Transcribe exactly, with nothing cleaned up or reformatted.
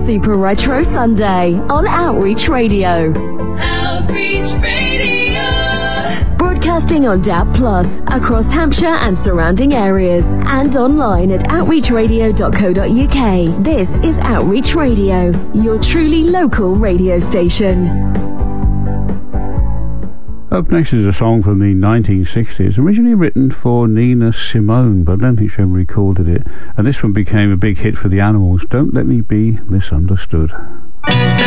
Super Retro Sunday on Outreach Radio. Outreach Radio. Broadcasting on D A B Plus across Hampshire and surrounding areas and online at outreach radio dot co dot uk. This is Outreach Radio, your truly local radio station. Up next is a song from the nineteen sixties, originally written for Nina Simone, but I don't think she ever recorded it. And this one became a big hit for the Animals, Don't Let Me Be Misunderstood.